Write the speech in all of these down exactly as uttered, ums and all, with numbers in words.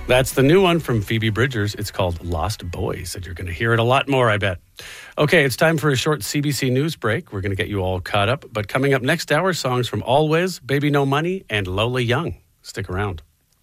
That's the new one from Phoebe Bridgers. It's called Lost Boys, and you're going to hear it a lot more, I bet. Okay, it's time for a short C B C News break. We're going to get you all caught up. But coming up next hour, songs from Always, Baby No Money, and Lola Young. Stick around.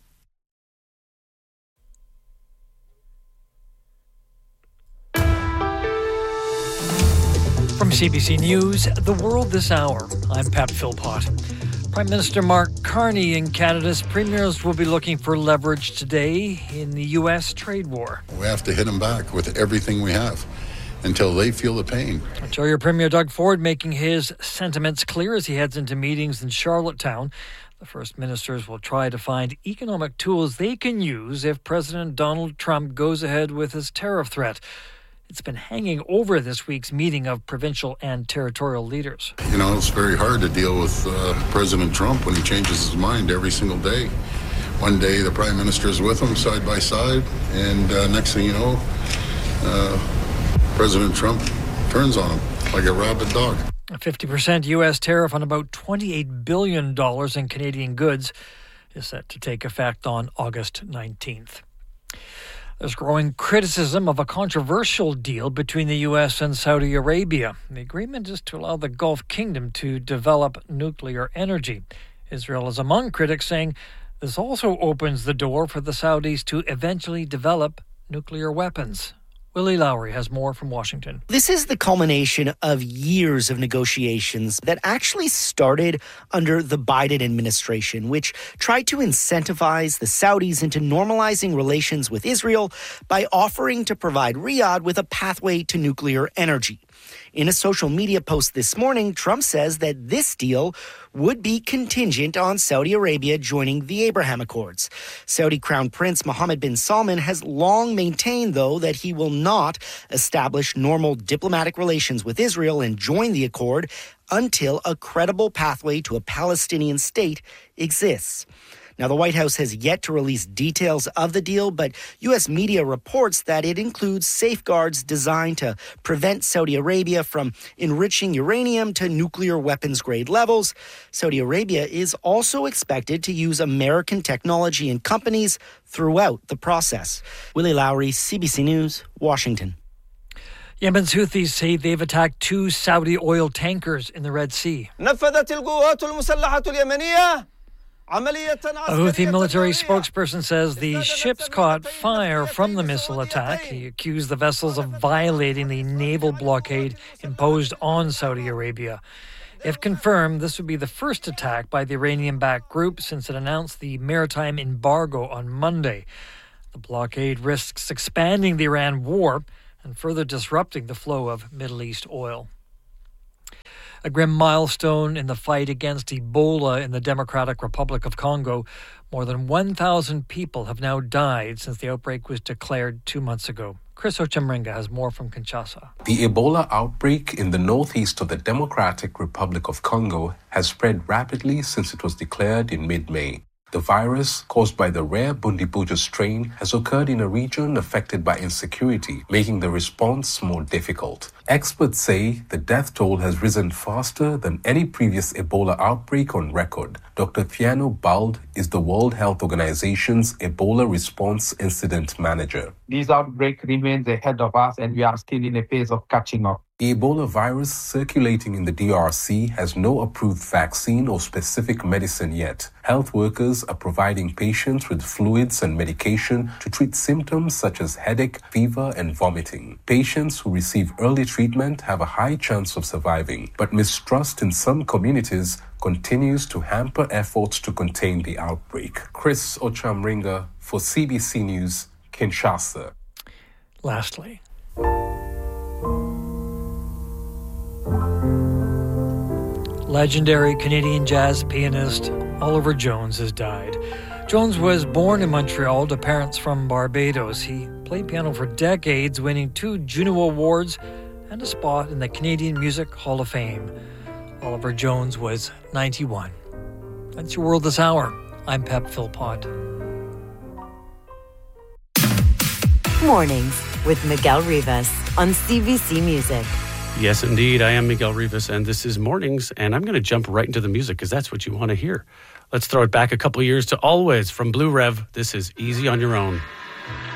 From C B C News, The World This Hour, I'm Pat Philpott. Prime Minister Mark Carney and Canada's premiers will be looking for leverage today in the U S trade war. We have to hit them back with everything we have until they feel the pain. Ontario Premier Doug Ford making his sentiments clear as he heads into meetings in Charlottetown. The First Ministers will try to find economic tools they can use if President Donald Trump goes ahead with his tariff threat. It's been hanging over this week's meeting of provincial and territorial leaders. You know, it's very hard to deal with uh, President Trump when he changes his mind every single day. One day the Prime Minister is with him side by side, and uh, next thing you know, uh, President Trump turns on him like a rabid dog. A fifty percent U S tariff on about twenty-eight billion dollars in Canadian goods is set to take effect on August nineteenth. There's growing criticism of a controversial deal between the U S and Saudi Arabia. The agreement is to allow the Gulf Kingdom to develop nuclear energy. Israel is among critics, saying this also opens the door for the Saudis to eventually develop nuclear weapons. Willie Lowry has more from Washington. This is the culmination of years of negotiations that actually started under the Biden administration, which tried to incentivize the Saudis into normalizing relations with Israel by offering to provide Riyadh with a pathway to nuclear energy. In a social media post this morning, Trump says that this deal would be contingent on Saudi Arabia joining the Abraham Accords. Saudi Crown Prince Mohammed bin Salman has long maintained, though, that he will not establish normal diplomatic relations with Israel and join the accord until a credible pathway to a Palestinian state exists. Now, the White House has yet to release details of the deal, but U S media reports that it includes safeguards designed to prevent Saudi Arabia from enriching uranium to nuclear weapons-grade levels. Saudi Arabia is also expected to use American technology and companies throughout the process. Willie Lowry, C B C News, Washington. Yemen's Houthis say they've attacked two Saudi oil tankers in the Red Sea. A Houthi military spokesperson says the ships caught fire from the missile attack. He accused the vessels of violating the naval blockade imposed on Saudi Arabia. If confirmed, this would be the first attack by the Iranian-backed group since it announced the maritime embargo on Monday. The blockade risks expanding the Iran war and further disrupting the flow of Middle East oil. A grim milestone in the fight against Ebola in the Democratic Republic of Congo. More than one thousand people have now died since the outbreak was declared two months ago. Chris Ochemringa has more from Kinshasa. The Ebola outbreak in the northeast of the Democratic Republic of Congo has spread rapidly since it was declared in mid-May. The virus, caused by the rare Bundibujo strain, has occurred in a region affected by insecurity, making the response more difficult. Experts say the death toll has risen faster than any previous Ebola outbreak on record. Doctor Thiano Bald is the World Health Organization's Ebola Response Incident Manager. This outbreak remains ahead of us, and we are still in a phase of catching up. The Ebola virus circulating in the D R C has no approved vaccine or specific medicine yet. Health workers are providing patients with fluids and medication to treat symptoms such as headache, fever, and vomiting. Patients who receive early treatment have a high chance of surviving, but mistrust in some communities continues to hamper efforts to contain the outbreak. Chris Ochemringa for C B C News, Kinshasa. Lastly, legendary Canadian jazz pianist Oliver Jones has died. Jones was born in Montreal to parents from Barbados. He played piano for decades, winning two Juno Awards and a spot in the Canadian Music Hall of Fame. Oliver Jones was ninety-one. That's your World This Hour. I'm Pep Philpott. Mornings with Miguel Rivas on C B C Music. Yes, indeed. I am Miguel Rivas, and this is Mornings, and I'm going to jump right into the music because that's what you want to hear. Let's throw it back a couple years to Always from Blue Rev. This is Easy on Your Own.